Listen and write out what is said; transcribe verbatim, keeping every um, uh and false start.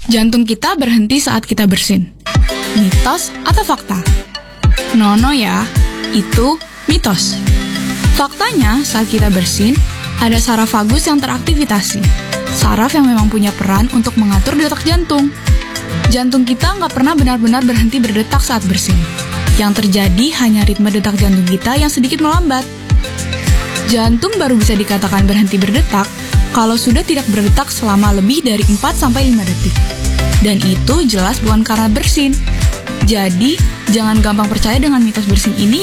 Jantung kita berhenti saat kita bersin. Mitos atau fakta? Nono ya, itu mitos. Faktanya, saat kita bersin, ada saraf vagus yang teraktivitasi. Saraf yang memang punya peran untuk mengatur detak jantung. Jantung kita nggak pernah benar-benar berhenti berdetak saat bersin. Yang terjadi hanya ritme detak jantung kita yang sedikit melambat. Jantung baru bisa dikatakan berhenti berdetak kalau sudah tidak berdetak selama lebih dari empat sampai lima detik. Dan itu jelas bukan karena bersin. Jadi, jangan gampang percaya dengan mitos bersin ini